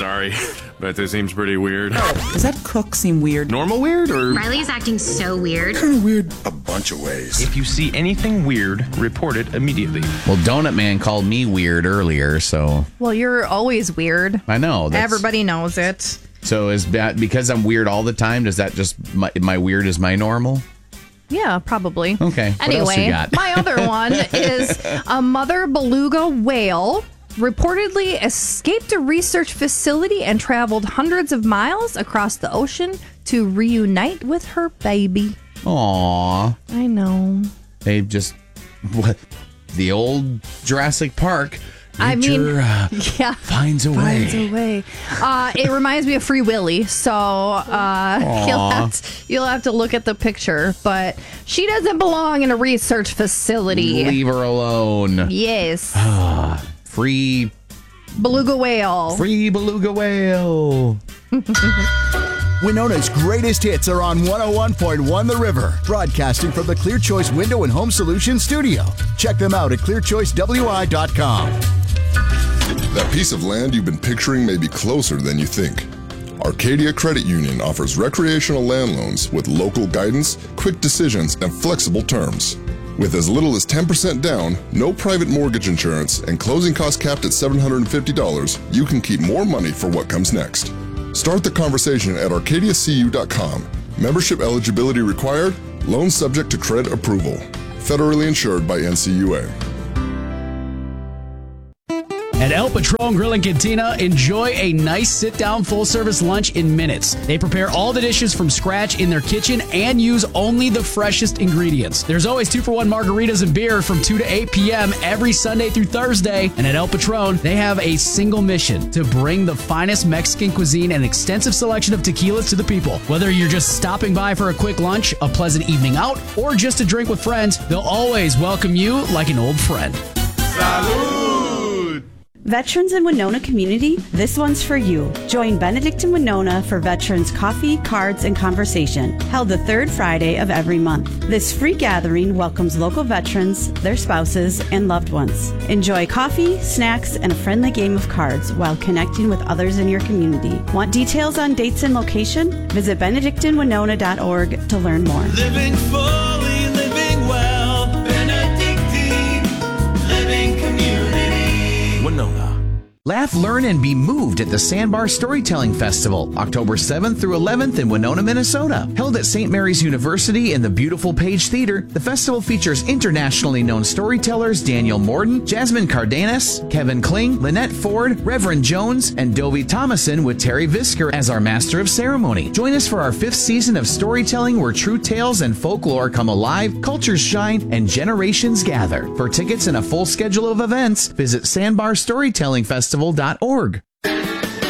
Sorry, but this seems pretty weird. Does that cook seem weird? Normal weird or? Riley's acting so weird. Kind of weird a bunch of ways. If you see anything weird, report it immediately. Well, Donut Man called me weird earlier, so... Well, you're always weird. I know. Everybody knows it. So is that because I'm weird all the time? Does that just... My weird is my normal? Yeah, probably. Okay. Anyway, what else you got? My other one is a mother beluga whale reportedly escaped a research facility and traveled hundreds of miles across the ocean to reunite with her baby. Aww. I know. They just... What? The old Jurassic Park... Nature, yeah, finds a way. It reminds me of Free Willy, so you'll have to look at the picture. But she doesn't belong in a research facility. Leave her alone. Yes. Free beluga whale. Free beluga whale. Winona's greatest hits are on 101.1 The River, broadcasting from the Clear Choice Window and Home Solutions studio. Check them out at clearchoicewi.com. That piece of land you've been picturing may be closer than you think. Arcadia Credit Union offers recreational land loans with local guidance, quick decisions, and flexible terms. With as little as 10% down, no private mortgage insurance, and closing costs capped at $750, you can keep more money for what comes next. Start the conversation at arcadiacu.com. Membership eligibility required. Loan subject to credit approval. Federally insured by NCUA. At El Patron Grill and Cantina, enjoy a nice sit-down full-service lunch in minutes. They prepare all the dishes from scratch in their kitchen and use only the freshest ingredients. There's always 2-for-1 margaritas and beer from 2 to 8 p.m. every Sunday through Thursday. And at El Patron, they have a single mission: to bring the finest Mexican cuisine and extensive selection of tequilas to the people. Whether you're just stopping by for a quick lunch, a pleasant evening out, or just a drink with friends, they'll always welcome you like an old friend. Salud! Veterans in Winona community, this one's for you. Join Benedict and Winona for Veterans Coffee, Cards, and Conversation, held the third Friday of every month. This free gathering welcomes local veterans, their spouses, and loved ones. Enjoy coffee, snacks, and a friendly game of cards while connecting with others in your community. Want details on dates and location? Visit benedictinwinona.org to learn more. Living fully, living well, Benedictine Living Community. Winona. Laugh, learn, and be moved at the Sandbar Storytelling Festival, October 7th through 11th in Winona, Minnesota. Held at St. Mary's University in the beautiful Page Theater, the festival features internationally known storytellers Daniel Morden, Jasmine Cardenas, Kevin Kling, Lynette Ford, Reverend Jones, and Dovie Thomason with Terry Visker as our Master of Ceremony. Join us for our 5th season of storytelling where true tales and folklore come alive, cultures shine, and generations gather. For tickets and a full schedule of events, visit sandbarstorytellingfestival.org.